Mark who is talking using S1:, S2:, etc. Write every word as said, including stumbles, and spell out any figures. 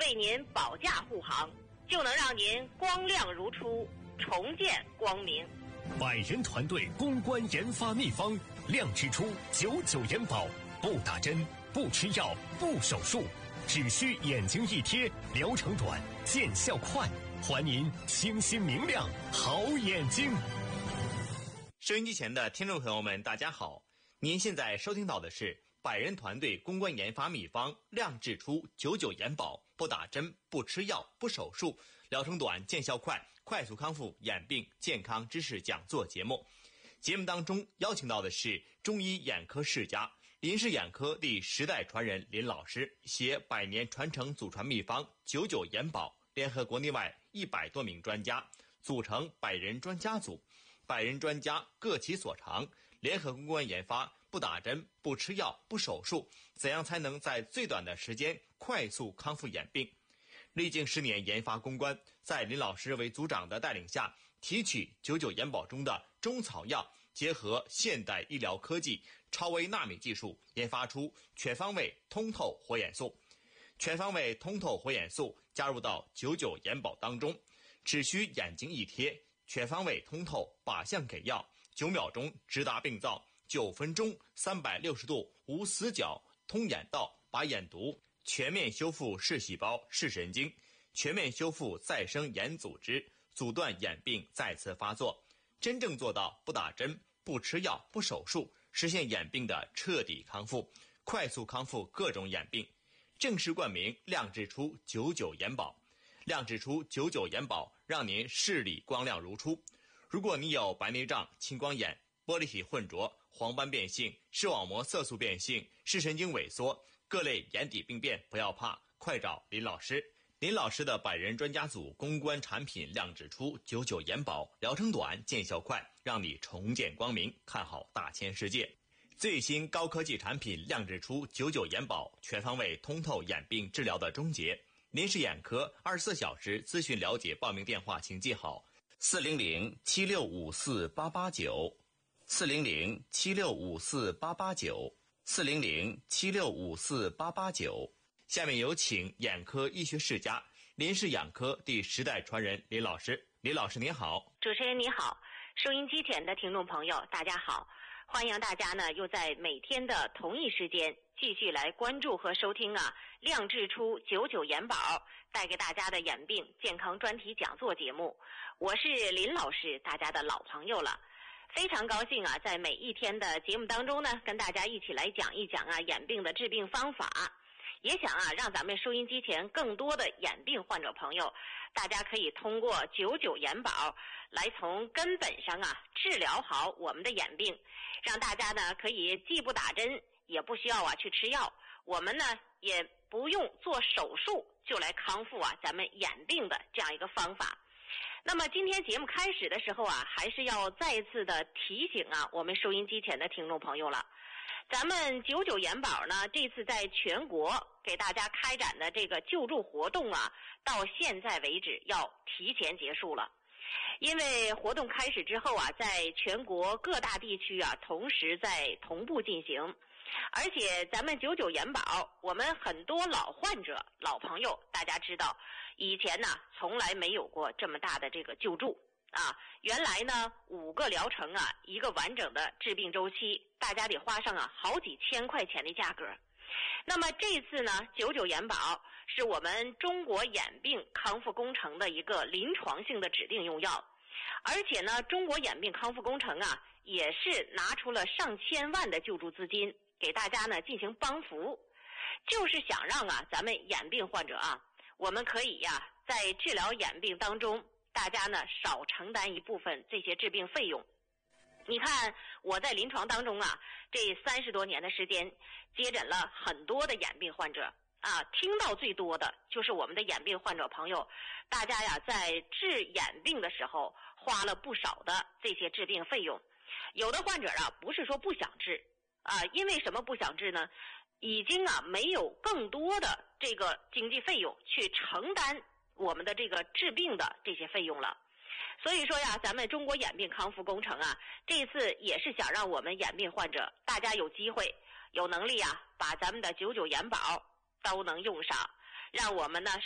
S1: 为您保驾护航，就能让您光亮如初，重见光明。
S2: 百人团队公关研发秘方，亮之初九九眼保，不打针，不吃药，不手术，只需眼睛一贴，疗程短，见效快，还您清新明亮好眼睛。
S3: 收音机前的听众朋友们，大家好，您现在收听到的是百人团队公关研发秘方，亮之初九九眼保，不打针，不吃药，不手术，疗程短，见效快，快速康复眼病健康知识讲座节目。节目当中邀请到的是中医眼科世家，林氏眼科第十代传人林老师，携百年传承祖传秘方九九眼保，联合国内外一百多名专家，组成百人专家组，百人专家各其所长，联合公关研发，不打针，不吃药，不手术，怎样才能在最短的时间快速康复眼病？历经十年研发攻关，在林老师为组长的带领下，提取九九眼保中的中草药，结合现代医疗科技超微纳米技术，研发出全方位通透活眼素。全方位通透活眼素加入到九九眼保当中，只需眼睛一贴，全方位通透，靶向给药，九秒钟直达病灶，九分钟三百六十度无死角通眼道，把眼毒全面修复视细胞、视神经，全面修复再生眼组织，阻断眼病再次发作，真正做到不打针、不吃药、不手术，实现眼病的彻底康复，快速康复各种眼病。正式冠名亮之初九九眼保，亮之初九九眼保，让您视力光亮如初。如果你有白内障、青光眼、玻璃体混浊、黄斑变性、视网膜色素变性、视神经萎缩，各类眼底病变，不要怕，快找林老师。林老师的百人专家组公关产品亮之初九九眼保，疗程短，见效快，让你重见光明，看好大千世界。最新高科技产品亮之初九九眼保，全方位通透眼病治疗的终结。林氏眼科二十四小时咨询了解报名电话请记好：四零零七六五四八八九，四零零七六五四八八九，四零零七六五四八八九。下面有请眼科医学世家，林氏眼科第十代传人林老师。林老师您好。
S1: 主持人你好，收音机前的听众朋友大家好，欢迎大家呢又在每天的同一时间继续来关注和收听啊亮之初九九眼保带给大家的眼病健康专题讲座节目。我是林老师，大家的老朋友了，非常高兴啊在每一天的节目当中呢跟大家一起来讲一讲啊眼病的治病方法，也想啊让咱们收音机前更多的眼病患者朋友，大家可以通过九九眼保来从根本上啊治疗好我们的眼病，让大家呢可以既不打针，也不需要啊去吃药，我们呢也不用做手术就来康复啊咱们眼病的这样一个方法。那么今天节目开始的时候啊，还是要再次的提醒啊我们收音机前的听众朋友了，咱们九九眼保呢这次在全国给大家开展的这个救助活动啊，到现在为止要提前结束了。因为活动开始之后啊，在全国各大地区啊同时在同步进行，而且咱们九九眼保，我们很多老患者老朋友大家知道，以前呢从来没有过这么大的这个救助啊，原来呢五个疗程啊，一个完整的治病周期，大家得花上啊好几千块钱的价格。那么这次呢九九眼保是我们中国眼病康复工程的一个临床性的指定用药，而且呢中国眼病康复工程啊也是拿出了上千万的救助资金给大家呢进行帮扶，就是想让啊咱们眼病患者啊，我们可以呀、啊、在治疗眼病当中，大家呢少承担一部分这些治病费用。你看我在临床当中啊，这三十多年的时间，接诊了很多的眼病患者啊，听到最多的就是我们的眼病患者朋友，大家呀在治眼病的时候花了不少的这些治病费用。有的患者啊不是说不想治啊，因为什么不想治呢？已经啊没有更多的这个经济费用去承担我们的这个治病的这些费用了。所以说呀，咱们中国眼病康复工程啊，这次也是想让我们眼病患者大家有机会有能力啊，把咱们的九九眼保都能用上，让我们呢